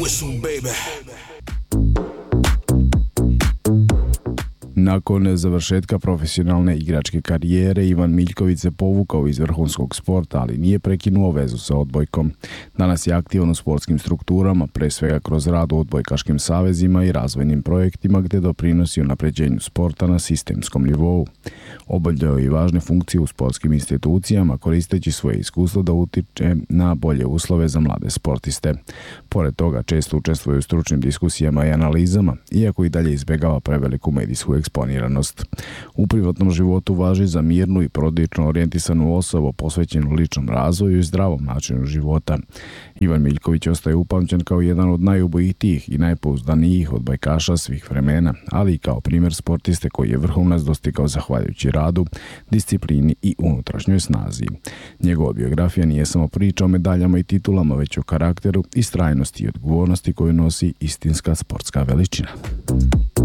Nakon završetka profesionalne igračke karijere, Ivan Miljković se povukao iz vrhunskog sporta, ali nije prekinuo vezu sa odbojkom. Danas je aktivan u sportskim strukturama, pre svega kroz rad u odbojkaškim savezima i razvojnim projektima gde doprinosi unapređenju sporta na sistemskom nivou. Obavljao je i važne funkcije u sportskim institucijama, koristeći svoje iskustvo da utiče na bolje uslove za mlade sportiste. Pored toga, često učestvuje u stručnim diskusijama i analizama, iako i dalje izbegava preveliku medijsku eksponiranost. U privatnom životu važi za mirnu i porodično orijentisanu osobu posvećenu ličnom razvoju i zdravom načinu života. Ivan Miljković ostaje upamćen kao jedan od najubojitijih i najpouzdanijih odbojkaša svih vremena, ali i kao primjer sportiste koji je vrhunac dostigao zahvaljujući radu, disciplini i unutrašnjoj snazi. Njegova biografija nije samo priča o medaljama i titulama, već o karakteru, istrajnosti i odgovornosti koju nosi istinska sportska veličina.